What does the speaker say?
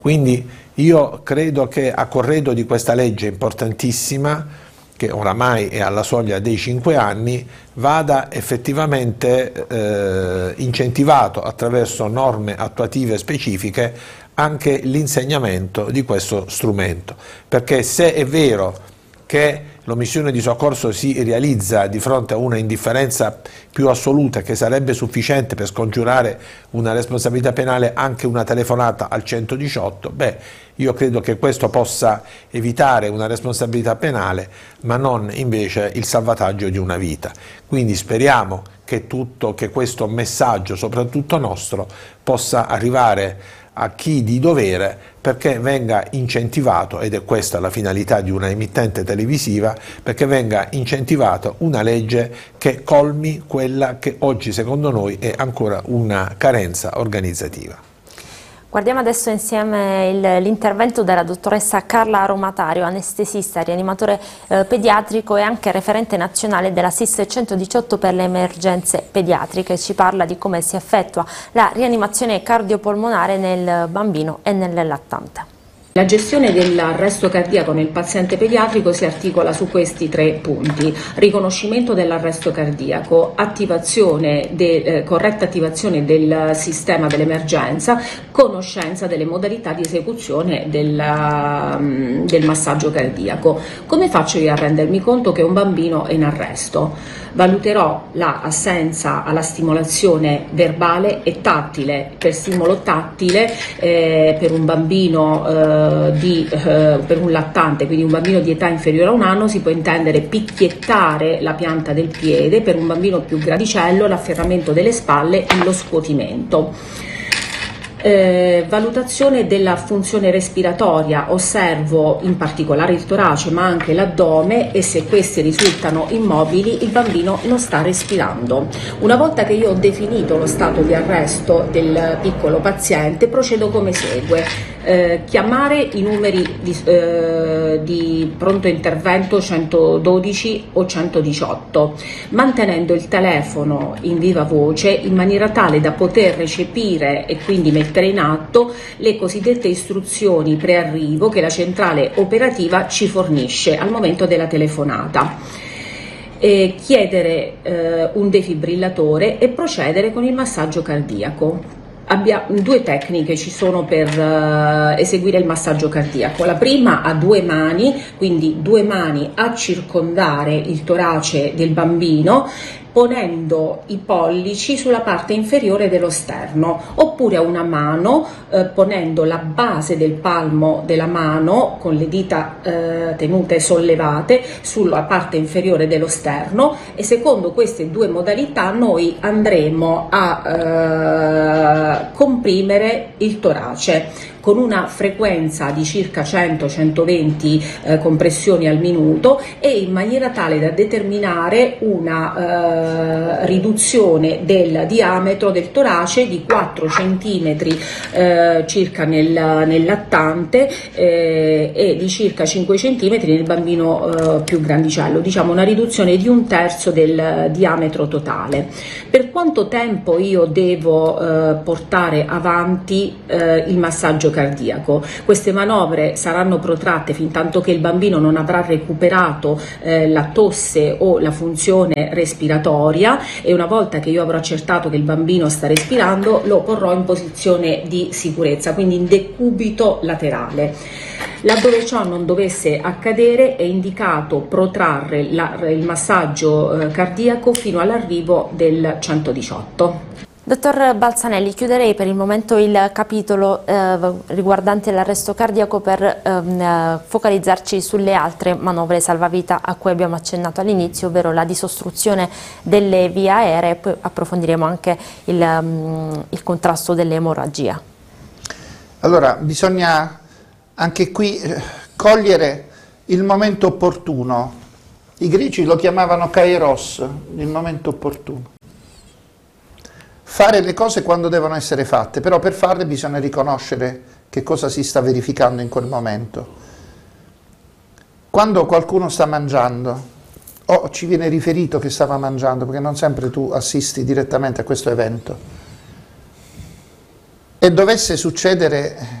Quindi io credo che a corredo di questa legge importantissima, che oramai è alla soglia dei 5 anni, vada effettivamente incentivato attraverso norme attuative specifiche anche l'insegnamento di questo strumento, perché se è vero che l'omissione di soccorso si realizza di fronte a una indifferenza più assoluta, che sarebbe sufficiente per scongiurare una responsabilità penale anche una telefonata al 118, io credo che questo possa evitare una responsabilità penale, ma non invece il salvataggio di una vita. Quindi speriamo che questo messaggio, soprattutto nostro, possa arrivare a chi di dovere, perché venga incentivato, ed è questa la finalità di una emittente televisiva, perché venga incentivata una legge che colmi quella che oggi secondo noi è ancora una carenza organizzativa. Guardiamo adesso insieme l'intervento della dottoressa Carla Romatario, anestesista, rianimatore pediatrico e anche referente nazionale della SIS 118 per le emergenze pediatriche. Ci parla di come si effettua la rianimazione cardiopolmonare nel bambino e nel lattante. La gestione dell'arresto cardiaco nel paziente pediatrico si articola su questi 3 punti: riconoscimento dell'arresto cardiaco, corretta attivazione del sistema dell'emergenza, conoscenza delle modalità di esecuzione del massaggio cardiaco. Come faccio io a rendermi conto che un bambino è in arresto? Valuterò l'assenza alla stimolazione verbale e tattile. Per stimolo tattile per un bambino per un lattante, quindi un bambino di età inferiore a 1 anno, si può intendere picchiettare la pianta del piede; per un bambino più grandicello l'afferramento delle spalle e lo scuotimento. Valutazione della funzione respiratoria: osservo in particolare il torace ma anche l'addome, e se questi risultano immobili il bambino non sta respirando. Una volta che io ho definito lo stato di arresto del piccolo paziente, procedo come segue: chiamare i numeri di pronto intervento 112 o 118, mantenendo il telefono in viva voce in maniera tale da poter recepire e quindi mettere in atto le cosiddette istruzioni prearrivo che la centrale operativa ci fornisce al momento della telefonata. Chiedere un defibrillatore e procedere con il massaggio cardiaco. 2 tecniche ci sono per eseguire il massaggio cardiaco. La prima a 2 mani, quindi 2 mani a circondare il torace del bambino, ponendo i pollici sulla parte inferiore dello sterno, oppure a una mano ponendo la base del palmo della mano con le dita tenute sollevate sulla parte inferiore dello sterno, e secondo queste 2 modalità noi andremo a comprimere il torace con una frequenza di circa 100-120 compressioni al minuto, e in maniera tale da determinare una riduzione del diametro del torace di 4 cm circa nel lattante e di circa 5 cm nel bambino più grandicello, diciamo una riduzione di 1/3 del diametro totale. Per quanto tempo io devo portare avanti il massaggio cardiaco? Queste manovre saranno protratte fin tanto che il bambino non avrà recuperato la tosse o la funzione respiratoria, e una volta che io avrò accertato che il bambino sta respirando lo porrò in posizione di sicurezza, quindi in decubito laterale. Laddove ciò non dovesse accadere è indicato protrarre il massaggio cardiaco fino all'arrivo del 118. Dottor Balzanelli, chiuderei per il momento il capitolo riguardante l'arresto cardiaco per focalizzarci sulle altre manovre salvavita a cui abbiamo accennato all'inizio, ovvero la disostruzione delle vie aeree, e poi approfondiremo anche il contrasto dell'emorragia. Allora, bisogna anche qui cogliere il momento opportuno. I greci lo chiamavano kairos, il momento opportuno. Fare le cose quando devono essere fatte, però per farle bisogna riconoscere che cosa si sta verificando in quel momento. Quando qualcuno sta mangiando, o ci viene riferito che stava mangiando, perché non sempre tu assisti direttamente a questo evento, e dovesse succedere